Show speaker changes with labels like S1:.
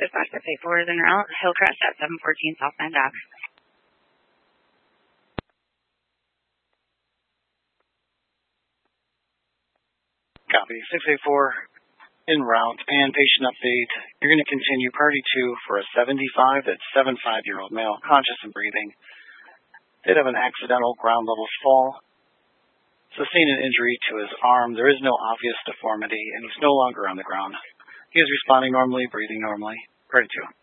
S1: Dispatch to pay for is en route. Hillcrest at 714 South Bend Ave.
S2: Copy. 684 en route and patient update. You're going to continue party 2 for a 75 that's 75-year-old male, conscious and breathing. Did have an accidental ground level fall. Sustained an injury to his arm. There is no obvious deformity, and he's no longer on the ground. He is responding normally, breathing normally. Party 2.